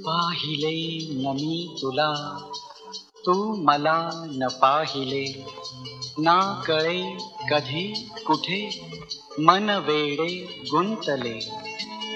पाहिले न मी तुला, तू मला न पाहिले, ना कळे कधी कुठे मन वेडे गुंतले.